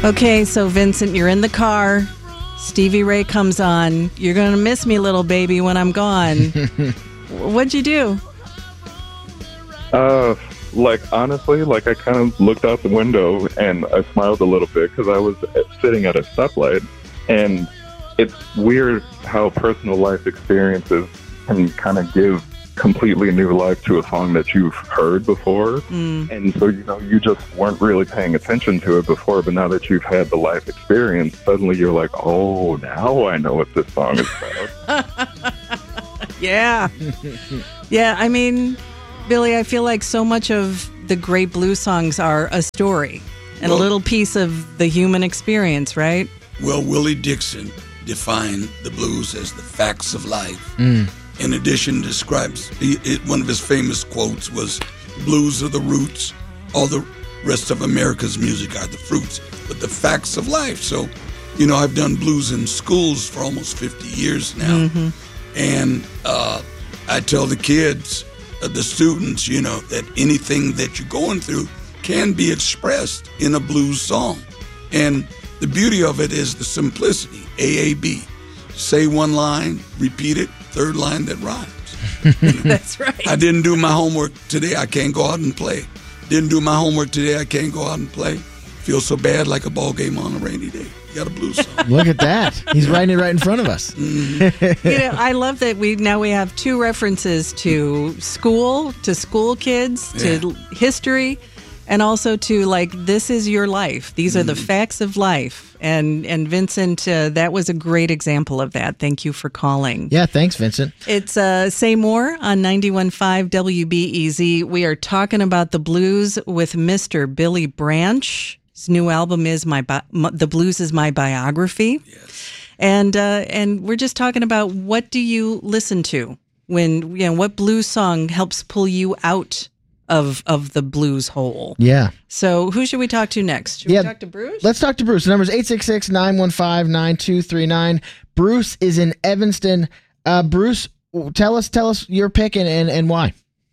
Okay, so Vincent, you're in the car. Stevie Ray comes on. You're going to miss me, little baby, when I'm gone. What'd you do? Honestly, I kind of looked out the window and I smiled a little bit because I was sitting at a stoplight. And it's weird how personal life experiences can kind of give completely new life to a song that you've heard before. And so, you just weren't really paying attention to it before, but now that you've had the life experience, suddenly you're like, oh, now I know what this song is about. Yeah. Yeah, I mean, Billy, I feel like so much of the great blues songs are a story and a little piece of the human experience, right? Well, Willie Dixon defined the blues as the facts of life. In addition, describes one of his famous quotes was, "Blues are the roots, all the rest of America's music are the fruits, but the facts of life." So, I've done blues in schools for almost 50 years now, and I tell the kids, the students, that anything that you're going through can be expressed in a blues song, and the beauty of it is the simplicity. AAB. Say one line, repeat it, third line that rhymes. That's right. I didn't do my homework today, I can't go out and play. Didn't do my homework today, I can't go out and play. Feel so bad like a ball game on a rainy day. You got a blues song. Look at that. He's writing it right in front of us. I love that we have two references to school kids, to history, and also to this is your life. These are the facts of life. And Vincent, that was a great example of that. Thank you for calling. Yeah, thanks, Vincent. It's Say More on 91.5 WBEZ. We are talking about the blues with Mr. Billy Branch. His new album is The Blues Is My Biography. Yes. And we're just talking about, what do you listen to when, what blues song helps pull you out of the blues hole. Yeah. So who should we talk to next? Should we talk to Bruce? Let's talk to Bruce. The number is 866-915-9239. Bruce is in Evanston. Bruce, tell us your pick and why.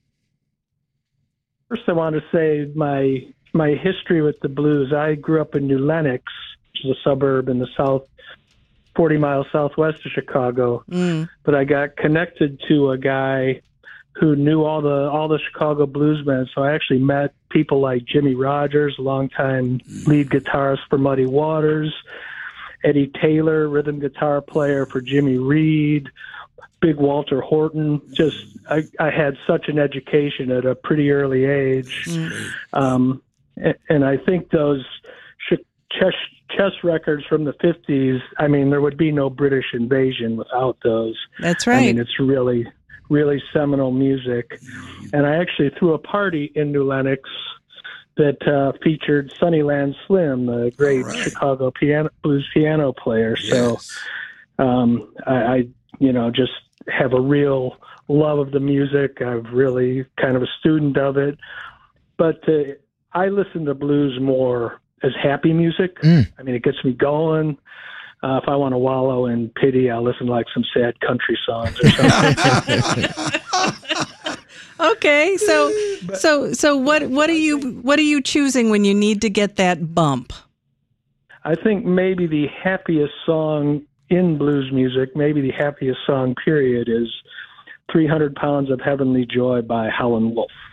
First, I want to say my history with the blues. I grew up in New Lenox, which is a suburb in the south, 40 miles southwest of Chicago. But I got connected to a guy who knew all the Chicago bluesmen. So I actually met people like Jimmy Rogers, longtime lead guitarist for Muddy Waters, Eddie Taylor, rhythm guitar player for Jimmy Reed, Big Walter Horton. I had such an education at a pretty early age. And I think those chess records from the 50s, I mean, there would be no British invasion without those. That's right. I mean, it's really seminal music. And I actually threw a party in New Lenox that featured Sunnyland Slim, the great Chicago blues piano player. Yes. So I just have a real love of the music. I've really kind of a student of it. But I listen to blues more as happy music. I mean, it gets me going. If I want to wallow in pity, I'll listen to some sad country songs or something. Okay, so what are you choosing when you need to get that bump? I think maybe the happiest song in blues music, maybe the happiest song period, is 300 Pounds of Heavenly Joy by Howlin' Wolf.